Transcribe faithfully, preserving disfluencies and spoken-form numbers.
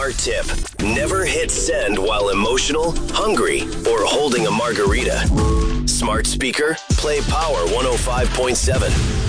Smart tip. Never hit send while emotional, hungry, or holding a margarita. Smart speaker, play Power one oh five point seven.